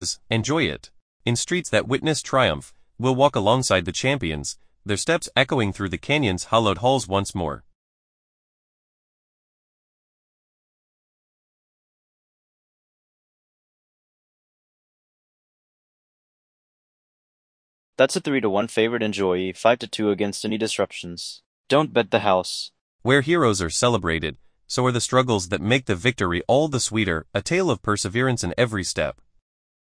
Enjoy it. In streets that witness triumph, we'll walk alongside the champions, their steps echoing through the canyon's hallowed halls once more. That's a 3-1 favorite. Enjoy, 5-2 against any disruptions. Don't bet the house. Where heroes are celebrated, so are the struggles that make the victory all the sweeter, a tale of perseverance in every step.